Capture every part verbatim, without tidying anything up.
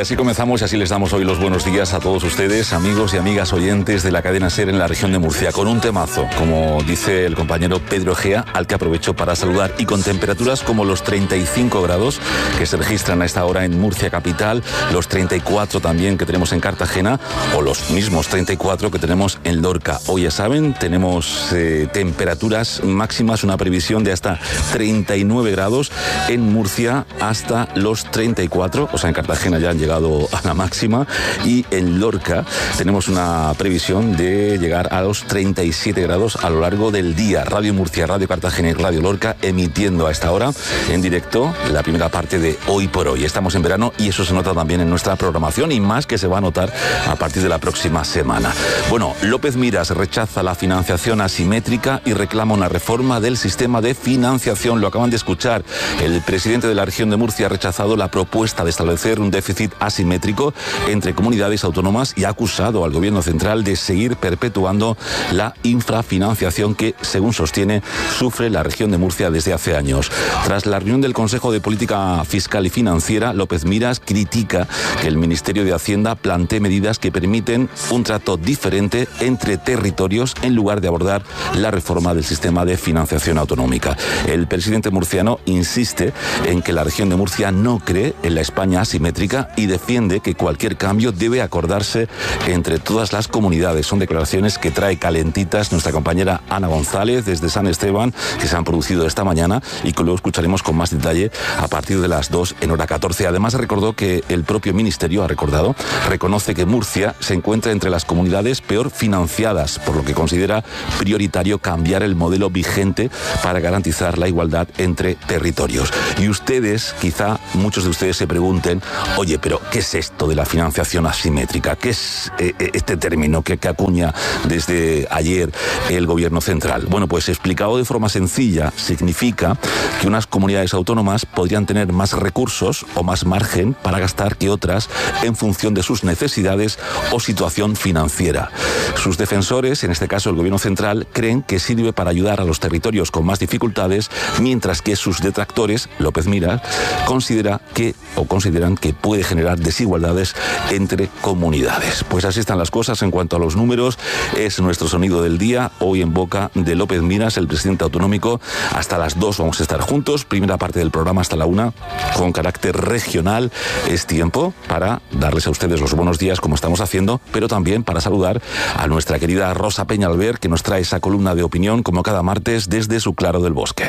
así comenzamos y así les damos hoy los buenos días a todos ustedes, amigos y amigas oyentes de la cadena SER en la región de Murcia, con un temazo, como dice el compañero Pedro Egea, al que aprovecho para saludar, y con temperaturas como los treinta y cinco grados que se registran a esta hora en Murcia capital, los treinta y cuatro también que tenemos en Cartagena, o los mismos treinta y cuatro que tenemos en Lorca. Hoy, ya saben, tenemos eh, temperaturas máximas, una previsión de hasta treinta y nueve grados en Murcia, hasta los treinta y cuatro, o sea, en Cartagena ya han llegado a la máxima, y en Lorca tenemos una previsión de llegar a los treinta y siete grados a lo largo del día. Radio Murcia, Radio Cartagena y Radio Lorca emitiendo a esta hora en directo la primera parte de Hoy por Hoy. Estamos en verano y eso se nota también en nuestra programación, y más que se va a notar a partir de la próxima semana. Bueno, López Miras rechaza la financiación asimétrica y reclama una reforma del sistema de financiación. Lo acaban de escuchar. El presidente de la región de Murcia ha rechazado la propuesta de establecer un déficit asimétrico entre comunidades autónomas y ha acusado al gobierno central de seguir perpetuando la infrafinanciación que, según sostiene, sufre la región de Murcia desde hace años. Tras la reunión del Consejo de Política Fiscal y Financiera, López Miras critica que el Ministerio de Hacienda plantee medidas que permiten un trato diferente entre territorios en lugar de abordar la reforma del sistema de financiación autonómica. El presidente murciano insiste en que la región de Murcia no cree en la España asimétrica y defiende que cualquier cambio debe acordarse entre todas las comunidades. Son declaraciones que trae calentitas nuestra compañera Ana González desde San Esteban, que se han producido esta mañana y que luego escucharemos con más detalle a partir de las dos en hora catorce. Además, recordó que el propio ministerio, ha recordado, reconoce que Murcia se encuentra entre las comunidades peor financiadas, por lo que considera prioritario cambiar el modelo vigente para garantizar la igualdad entre territorios. Y ustedes, quizá muchos de ustedes se pregunten, oye, pero ¿qué es esto de la financiación asimétrica? ¿Qué es eh, este término que, que acuña desde ayer el gobierno central? Bueno, pues explicado de forma sencilla, significa que unas comunidades autónomas podrían tener más recursos o más margen para gastar que otras en función de sus necesidades o situación financiera. Sus defensores, en este caso el gobierno central, creen que sirve para ayudar a los territorios con más dificultades, mientras que sus detractores, López Miras, considera que o consideran que puede generar desigualdades entre comunidades. Pues así están las cosas en cuanto a los números. Es nuestro sonido del día, hoy en boca de López Miras, el presidente autonómico. Hasta las dos vamos a estar juntos, primera parte del programa hasta la una, con carácter regional. Es tiempo para darles a ustedes los buenos días, como estamos haciendo, pero también para saludar a nuestra querida Rosa Peñalver, que nos trae esa columna de opinión, como cada martes, desde su Claro del Bosque.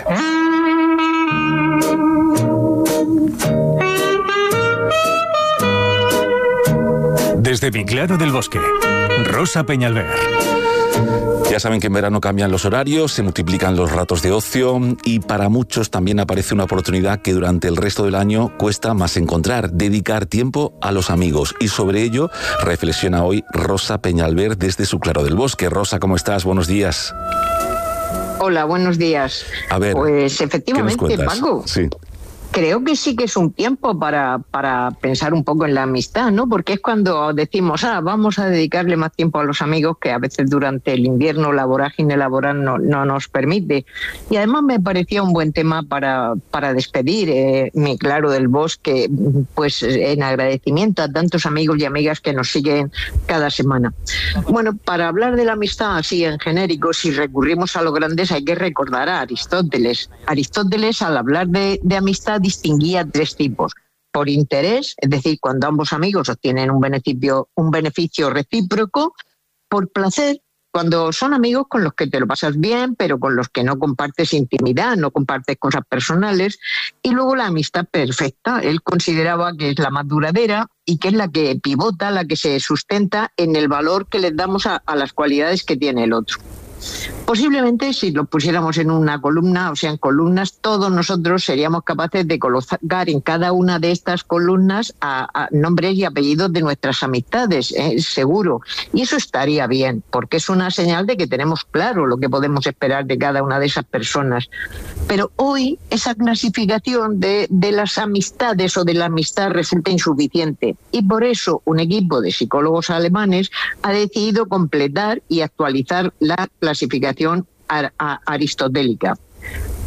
Desde mi Claro del Bosque, Rosa Peñalver. Ya saben que en verano cambian los horarios, se multiplican los ratos de ocio y para muchos también aparece una oportunidad que durante el resto del año cuesta más encontrar: dedicar tiempo a los amigos. Y sobre ello reflexiona hoy Rosa Peñalver desde su Claro del Bosque. Rosa, ¿cómo estás? Buenos días. Hola, buenos días. A ver, pues efectivamente, Paco. Sí. Creo que sí que es un tiempo para, para pensar un poco en la amistad, ¿no? Porque es cuando decimos, ah, vamos a dedicarle más tiempo a los amigos, que a veces durante el invierno la vorágine laboral no, no nos permite. Y además me parecía un buen tema para, para despedir eh, mi Claro del Bosque, pues en agradecimiento a tantos amigos y amigas que nos siguen cada semana. Bueno, para hablar de la amistad así en genérico, si recurrimos a los grandes, hay que recordar a Aristóteles. Aristóteles, al hablar de, de amistad, distinguía tres tipos: por interés, es decir, cuando ambos amigos obtienen un beneficio, un beneficio recíproco; por placer, cuando son amigos con los que te lo pasas bien, pero con los que no compartes intimidad, no compartes cosas personales; y luego la amistad perfecta. Él consideraba que es la más duradera y que es la que pivota, la que se sustenta en el valor que les damos a, a las cualidades que tiene el otro. Posiblemente, si lo pusiéramos en una columna, o sea, en columnas, todos nosotros seríamos capaces de colocar en cada una de estas columnas a, a nombres y apellidos de nuestras amistades, ¿eh? Seguro. Y eso estaría bien, porque es una señal de que tenemos claro lo que podemos esperar de cada una de esas personas. Pero hoy esa clasificación de, de las amistades o de la amistad resulta insuficiente. Y por eso un equipo de psicólogos alemanes ha decidido completar y actualizar la clasificación aristotélica.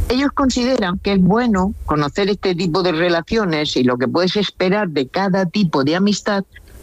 Ellos consideran que es bueno conocer este tipo de relaciones y lo que puedes esperar de cada tipo de amistad,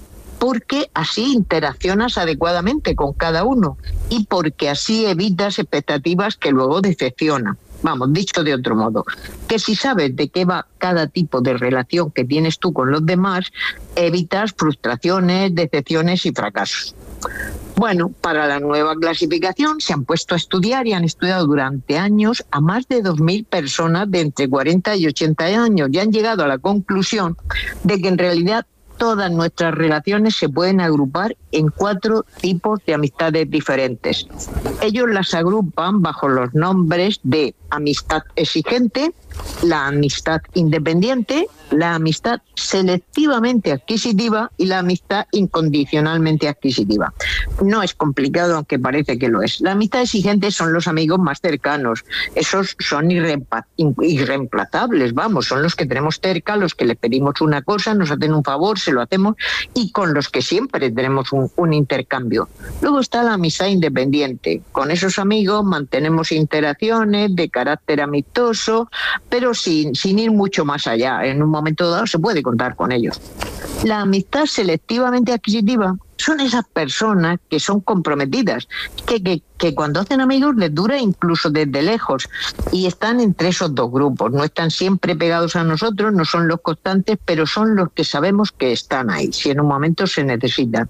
porque así interaccionas adecuadamente con cada uno y porque así evitas expectativas que luego decepcionan. Vamos, dicho de otro modo, que si sabes de qué va cada tipo de relación que tienes tú con los demás, evitas frustraciones, decepciones y fracasos. Bueno, para la nueva clasificación se han puesto a estudiar y han estudiado durante años a más de dos mil personas de entre cuarenta y ochenta años y han llegado a la conclusión de que en realidad todas nuestras relaciones se pueden agrupar en cuatro tipos de amistades diferentes. Ellos las agrupan bajo los nombres de amistad exigente, la amistad independiente, la amistad selectivamente adquisitiva y la amistad incondicionalmente adquisitiva. No es complicado, aunque parece que lo es. La amistad exigente son los amigos más cercanos. Esos son irreempa- irreemplazables, vamos, son los que tenemos cerca, los que les pedimos una cosa, nos hacen un favor, se lo hacemos y con los que siempre tenemos un, un intercambio. Luego está la amistad independiente. Con esos amigos mantenemos interacciones de carácter amistoso, pero sin, sin ir mucho más allá. En un momento dado se puede contar con ellos. La amistad selectivamente adquisitiva son esas personas que son comprometidas, que, que, que cuando hacen amigos les dura incluso desde lejos y están entre esos dos grupos. No están siempre pegados a nosotros, no son los constantes, pero son los que sabemos que están ahí, si en un momento se necesitan.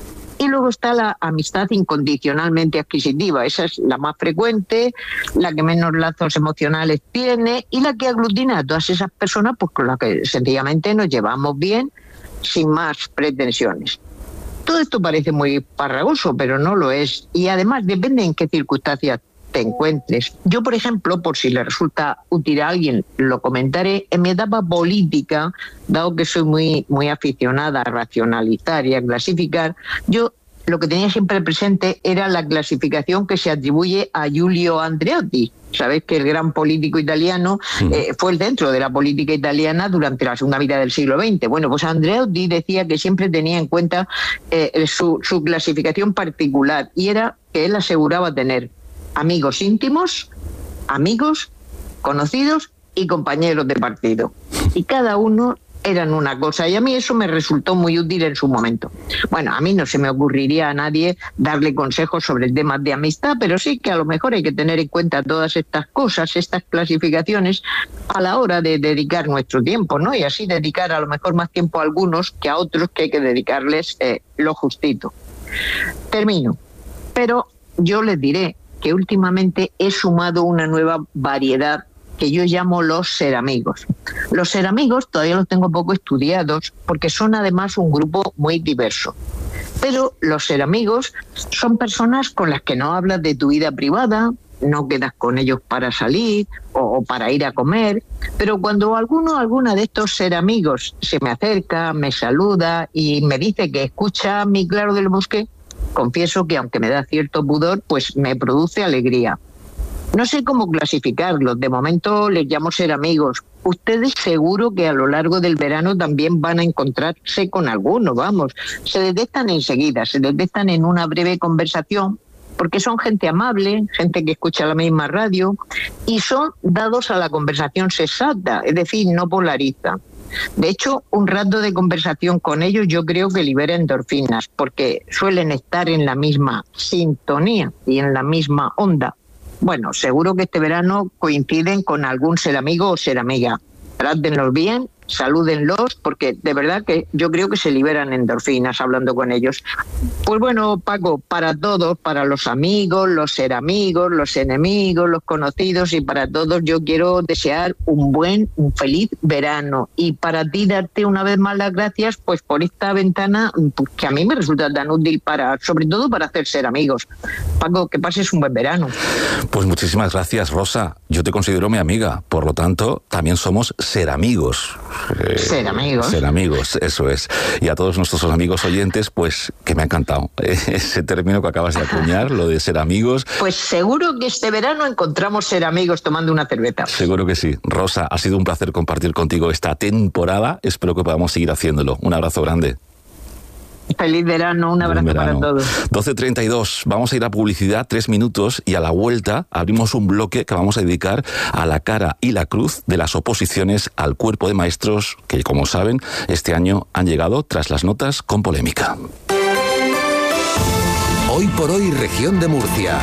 Y luego está la amistad incondicionalmente adquisitiva. Esa es la más frecuente, la que menos lazos emocionales tiene y la que aglutina a todas esas personas pues con las que sencillamente nos llevamos bien sin más pretensiones. Todo esto parece muy farragoso, pero no lo es. Y además depende en qué circunstancias te encuentres. Yo, por ejemplo, por si le resulta útil a alguien, lo comentaré, en mi etapa política, dado que soy muy, muy aficionada a racionalizar y a clasificar, yo lo que tenía siempre presente era la clasificación que se atribuye a Giulio Andreotti. Sabéis que el gran político italiano eh, fue el centro de la política italiana durante la segunda mitad del siglo veinte. Bueno, pues Andreotti decía que siempre tenía en cuenta eh, su, su clasificación particular y era que él aseguraba tener amigos íntimos, amigos, conocidos y compañeros de partido. Y cada uno eran una cosa y a mí eso me resultó muy útil en su momento. Bueno, a mí no se me ocurriría a nadie darle consejos sobre el tema de amistad, pero sí que a lo mejor hay que tener en cuenta todas estas cosas, estas clasificaciones a la hora de dedicar nuestro tiempo, ¿no? Y así dedicar a lo mejor más tiempo a algunos que a otros que hay que dedicarles eh, lo justito. Termino. Pero yo les diré que últimamente he sumado una nueva variedad que yo llamo los seramigos. Los seramigos todavía los tengo poco estudiados porque son además un grupo muy diverso. Pero los seramigos son personas con las que no hablas de tu vida privada, no quedas con ellos para salir o, o para ir a comer, pero cuando alguno alguna de estos seramigos se me acerca, me saluda y me dice que escucha Mi Claro del Bosque, confieso que aunque me da cierto pudor, pues me produce alegría. No sé cómo clasificarlos, de momento les llamo ser amigos. Ustedes seguro que a lo largo del verano también van a encontrarse con alguno, vamos. Se detectan enseguida, se detectan en una breve conversación, porque son gente amable, gente que escucha la misma radio, y son dados a la conversación sensata, es decir, no polarizan. De hecho, un rato de conversación con ellos yo creo que libera endorfinas, porque suelen estar en la misma sintonía y en la misma onda. Bueno, seguro que este verano coinciden con algún ser amigo o ser amiga. Trátenlos bien, salúdenlos, porque de verdad que yo creo que se liberan endorfinas hablando con ellos. Pues bueno, Paco, para todos, para los amigos, los ser amigos, los enemigos, los conocidos y para todos yo quiero desear un buen, un feliz verano. Y para ti darte una vez más las gracias pues por esta ventana pues, que a mí me resulta tan útil para, sobre todo para hacer ser amigos. Paco, que pases un buen verano. Pues muchísimas gracias, Rosa. Yo te considero mi amiga, por lo tanto, también somos ser amigos. Eh, ser amigos. Ser amigos, eso es. Y a todos nuestros amigos oyentes, pues que me ha encantado eh, ese término que acabas de acuñar, lo de ser amigos. Pues seguro que este verano encontramos ser amigos tomando una cerveza. Seguro que sí. Rosa, ha sido un placer compartir contigo esta temporada. Espero que podamos seguir haciéndolo. Un abrazo grande. Feliz verano, un abrazo verano. para todos. doce treinta y dos, vamos a ir a publicidad, tres minutos, y a la vuelta abrimos un bloque que vamos a dedicar a la cara y la cruz de las oposiciones al cuerpo de maestros que, como saben, este año han llegado tras las notas con polémica. Hoy por hoy, región de Murcia.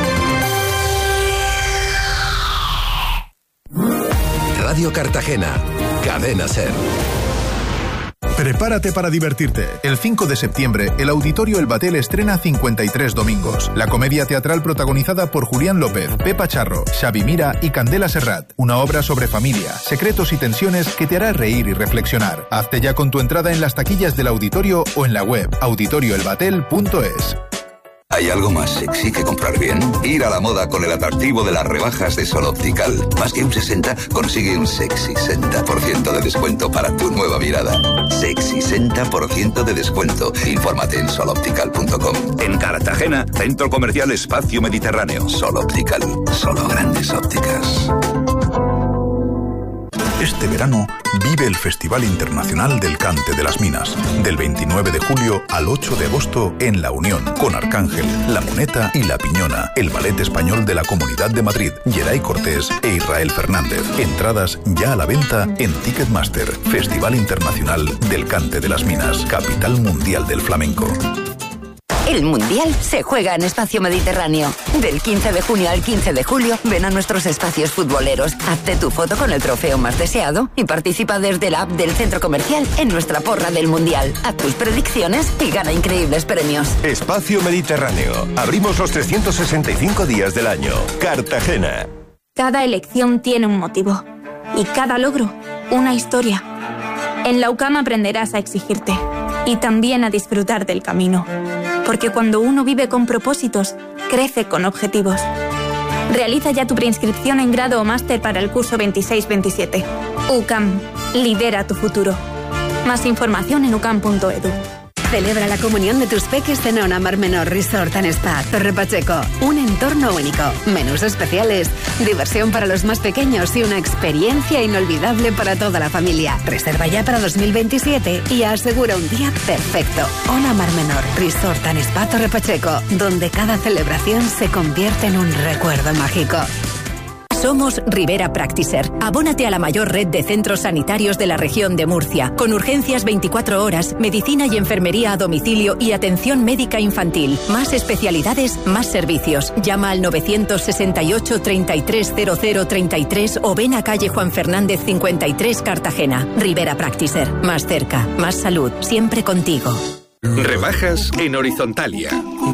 Radio Cartagena, Cadena SER. Prepárate para divertirte. El cinco de septiembre, el Auditorio El Batel estrena cincuenta y tres domingos. La comedia teatral protagonizada por Julián López, Pepa Charro, Xavi Mira y Candela Serrat. Una obra sobre familia, secretos y tensiones que te hará reír y reflexionar. Hazte ya con tu entrada en las taquillas del auditorio o en la web auditorio el batel punto es. ¿Hay algo más sexy que comprar bien? Ir a la moda con el atractivo de las rebajas de Sol Optical. Más que un sesenta, consigue un sexy sesenta por ciento de descuento para tu nueva mirada. Sexy sesenta por ciento de descuento. Infórmate en sol optical punto com. En Cartagena, Centro Comercial Espacio Mediterráneo. Sol Optical. Solo grandes ópticas. Este verano vive el Festival Internacional del Cante de las Minas, del veintinueve de julio al ocho de agosto en La Unión, con Arcángel, La Moneta y La Piñona, el ballet español de la Comunidad de Madrid, Yeray Cortés e Israel Fernández. Entradas ya a la venta en Ticketmaster. Festival Internacional del Cante de las Minas, capital mundial del flamenco. El Mundial se juega en Espacio Mediterráneo. Del quince de junio al quince de julio, ven a nuestros espacios futboleros. Hazte tu foto con el trofeo más deseado y participa desde la app del centro comercial en nuestra porra del Mundial. Haz tus predicciones y gana increíbles premios. Espacio Mediterráneo. Abrimos los trescientos sesenta y cinco días del año. Cartagena. Cada elección tiene un motivo. Y cada logro, una historia. En la U C A M aprenderás a exigirte. Y también a disfrutar del camino. Porque cuando uno vive con propósitos, crece con objetivos. Realiza ya tu preinscripción en grado o máster para el curso veintiséis veintisiete. U C A M, lidera tu futuro. Más información en u c a m punto e d u. Celebra la comunión de tus peques en Ona Mar Menor Resort and Spa, Torre Pacheco. Un entorno único, menús especiales, diversión para los más pequeños y una experiencia inolvidable para toda la familia. Reserva ya para dos mil veintisiete y asegura un día perfecto. Ona Mar Menor Resort and Spa, Torre Pacheco, donde cada celebración se convierte en un recuerdo mágico. Somos Rivera Practiser. Abónate a la mayor red de centros sanitarios de la región de Murcia, con urgencias veinticuatro horas, medicina y enfermería a domicilio y atención médica infantil. Más especialidades, más servicios. Llama al novecientos sesenta y ocho, treinta y tres, cero cero, treinta y tres o ven a calle Juan Fernández cincuenta y tres, Cartagena. Rivera Practiser. Más cerca, más salud, siempre contigo. Rebajas en Horizontalia.